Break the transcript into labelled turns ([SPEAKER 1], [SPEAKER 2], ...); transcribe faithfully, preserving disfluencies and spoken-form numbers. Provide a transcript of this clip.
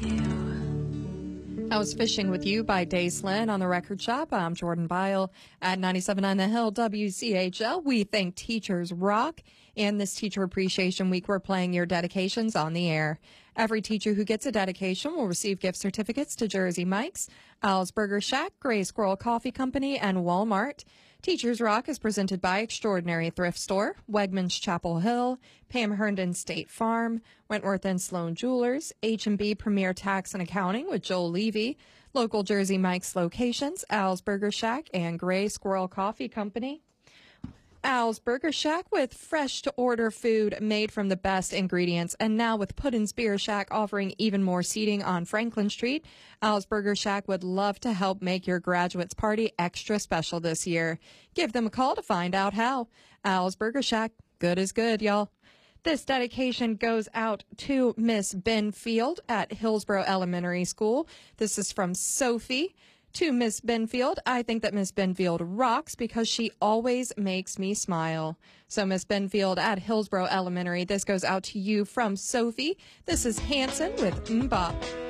[SPEAKER 1] you.
[SPEAKER 2] I was fishing with you by Daysland on the Record Shop. I'm Jordan Bile at ninety-seven point nine The Hill W C H L. We think teachers rock. And this Teacher Appreciation Week, we're playing your dedications on the air. Every teacher who gets a dedication will receive gift certificates to Jersey Mike's, Al's Burger Shack, Gray Squirrel Coffee Company, and Walmart. Teachers Rock is presented by Extraordinary Thrift Store, Wegmans Chapel Hill, Pam Herndon State Farm, Wentworth and Sloan Jewelers, H and B Premier Tax and Accounting with Joel Levy, local Jersey Mike's locations, Al's Burger Shack, and Gray Squirrel Coffee Company. Al's Burger Shack with fresh-to-order food made from the best ingredients. And now with Puddin's Beer Shack offering even more seating on Franklin Street, Al's Burger Shack would love to help make your graduates' party extra special this year. Give them a call to find out how. Al's Burger Shack, good is good, y'all. This dedication goes out to Miss Benfield at Hillsborough Elementary School. This is from Sophie. To Miss Benfield, I think that Miss Benfield rocks because she always makes me smile. So Miss Benfield at Hillsborough Elementary, this goes out to you from Sophie. This is Hanson with Mbop.